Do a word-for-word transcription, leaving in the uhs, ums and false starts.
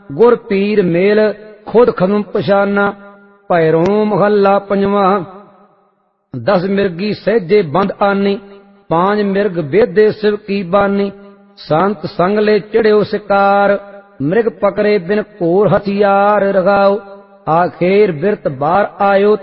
गुर पीर मेल खुद खनुम पछाना। भैरों महला पंजवा। दस मिर्गी सहजे बंद आनी, पांच मिर्ग बेदे शिव की बानी। संत संगले चिड़्यो शिकार, मृग पकड़े बिन कोर हथियार। रगाओ आखिर बिरत बार आयो